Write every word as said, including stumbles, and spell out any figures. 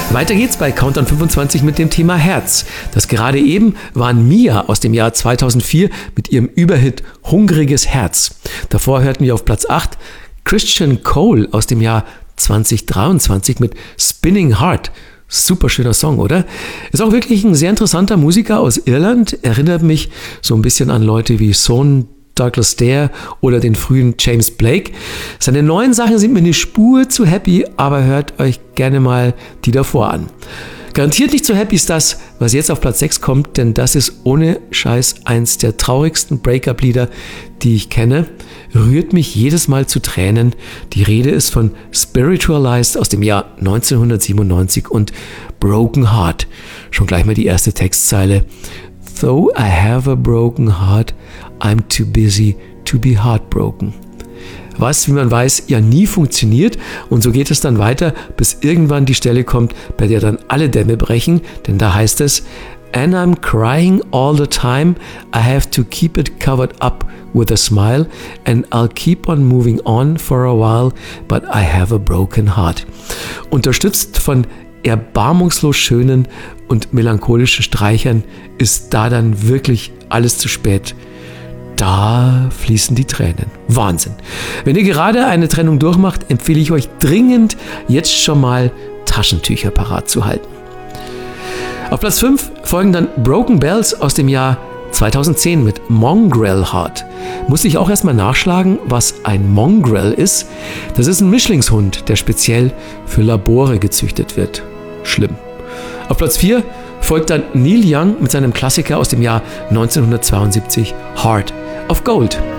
Weiter geht's bei Countdown fünfundzwanzig mit dem Thema Herz. Das gerade eben waren Mia aus dem Jahr zweitausendvier mit ihrem Überhit Hungriges Herz. Davor hörten wir auf Platz acht Christian Cole aus dem Jahr zweitausenddreiundzwanzig mit Spinning Heart. Super schöner Song, oder? Ist auch wirklich ein sehr interessanter Musiker aus Irland. Erinnert mich so ein bisschen an Leute wie Son Douglas Dare oder den frühen James Blake. Seine neuen Sachen sind mir eine Spur zu happy, aber hört euch gerne mal die davor an. Garantiert nicht so happy ist das, was jetzt auf Platz sechs kommt, denn das ist ohne Scheiß eins der traurigsten Breakup-Lieder, die ich kenne. Rührt mich jedes Mal zu Tränen. Die Rede ist von Spiritualized aus dem Jahr neunzehnhundertsiebenundneunzig und Broken Heart. Schon gleich mal die erste Textzeile. Though I have a broken heart, I'm too busy to be heartbroken. Was, wie man weiß, ja nie funktioniert, und so geht es dann weiter, bis irgendwann die Stelle kommt, bei der dann alle Dämme brechen, denn da heißt es: And I'm crying all the time, I have to keep it covered up with a smile, and I'll keep on moving on for a while, but I have a broken heart. Unterstützt von erbarmungslos schönen und melancholischen Streichern ist da dann wirklich alles zu spät. Da fließen die Tränen. Wahnsinn. Wenn ihr gerade eine Trennung durchmacht, empfehle ich euch dringend, jetzt schon mal Taschentücher parat zu halten. Auf Platz fünf folgen dann Broken Bells aus dem Jahr zweitausendzehn mit Mongrel Heart. Musste ich auch erstmal nachschlagen, was ein Mongrel ist. Das ist ein Mischlingshund, der speziell für Labore gezüchtet wird. Schlimm. Auf Platz vier folgt dann Neil Young mit seinem Klassiker aus dem Jahr neunzehnhundertzweiundsiebzig, Heart of Gold.